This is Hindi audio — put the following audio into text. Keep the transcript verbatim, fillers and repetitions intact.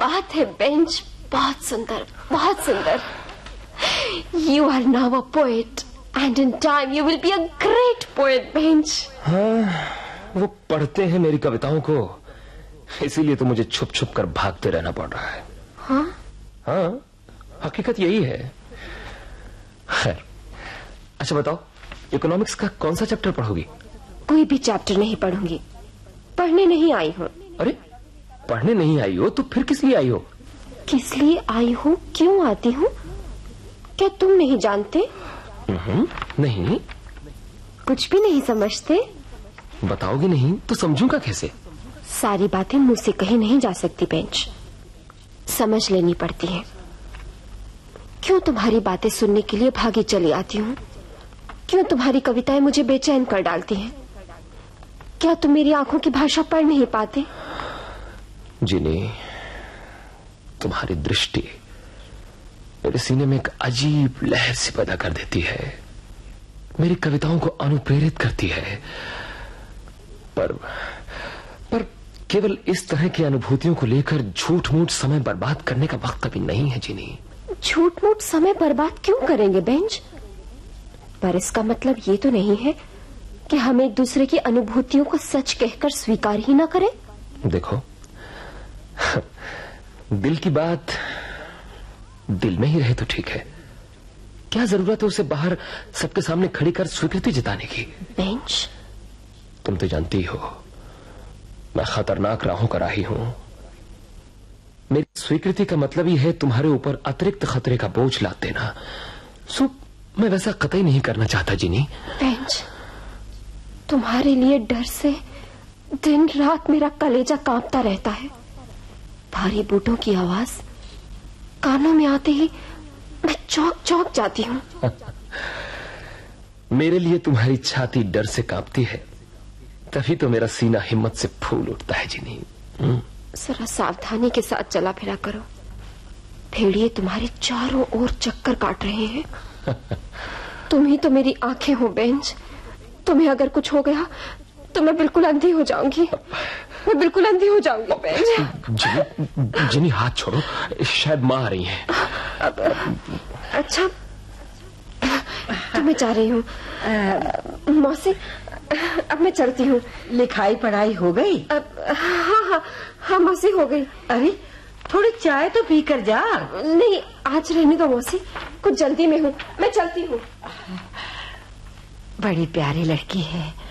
बात है बेंच, बहुत सुंदर, बहुत सुंदर। You are now a poet and in time you will be a great poet, bench. हाँ, वो पढ़ते हैं मेरी कविताओं को, इसीलिए तो मुझे छुप छुप कर भागते रहना पड़ रहा है। हाँ हाँ, हकीकत यही है। खैर, अच्छा बताओ, इकोनॉमिक्स का कौन सा चैप्टर पढ़ोगी? कोई भी चैप्टर नहीं पढ़ूंगी, पढ़ने नहीं आई हूँ। अरे, पढ़ने नहीं आई हो तो फिर किस लिए आई हो? किस लिए आई हूँ, क्यों आती हूँ, क्या तुम नहीं जानते? नहीं। कुछ भी नहीं समझते? बताओगे नहीं तो समझूंगा कैसे? सारी बातें मुझसे कही नहीं जा सकती बेंच, समझ लेनी पड़ती है। क्यों तुम्हारी बातें सुनने के लिए भागी चली आती हूँ? क्यों तुम्हारी कविताएं मुझे बेचैन कर डालती हैं? क्या तुम मेरी आंखों की भाषा पढ़ नहीं पाते? जिनी, तुम्हारी दृष्टि मेरे सीने में एक अजीब लहर सी पैदा कर देती है, मेरी कविताओं को अनुप्रेरित करती है। पर पर केवल इस तरह की अनुभूतियों को लेकर झूठ मूठ समय बर्बाद करने का वक्त अभी नहीं है जिनी। झूठ मूठ समय बर्बाद क्यों करेंगे बेंच? पर इसका मतलब ये तो नहीं है कि हम एक दूसरे की अनुभूतियों को सच कहकर स्वीकार ही ना करें। देखो, दिल की बात दिल में ही रहे तो ठीक है, क्या जरूरत है उसे बाहर सबके सामने खड़ी कर स्वीकृति जताने की? बेंच, तुम तो जानती हो मैं खतरनाक राहों का राही हूं। मेरी स्वीकृति का मतलब ही है तुम्हारे ऊपर अतिरिक्त खतरे का बोझ लाद देना। सो मैं वैसा कतई नहीं करना चाहता जिनी। बेंच, तुम्हारे लिए डर से दिन रात मेरा कलेजा कांपता रहता है। भारी बूटों की आवाज कानों में आते ही मैं चौंक चौंक जाती हूँ। मेरे लिए तुम्हारी छाती डर से कांपती है, तभी तो मेरा सीना हिम्मत से फूल उठता है जिनी। जरा सावधानी के साथ चला फिरा करो, भेड़िए तुम्हारे चारों ओर चक्कर काट रहे हैं। तुम ही तो मेरी आंखें हो बेंच, तुम्हें अगर कुछ हो गया तो मैं बिल्कुल अंधी हो जाऊंगी, मैं बिल्कुल अंधी हो जाऊंगी बेंच। जिनी, जिनी हाथ छोड़ो, शायद माँ आ रही है। अब, अच्छा, तो मैं जा रही हूँ मौसी, अब मैं चलती हूँ। लिखाई पढ़ाई हो गई? अब हाँ हाँ हाँ मौसी, हो गई। अरे थोड़ी चाय तो पी कर जा। नहीं, आज रहने दो मौसी, कुछ जल्दी में हूँ, मैं चलती हूँ। बड़ी प्यारी लड़की है,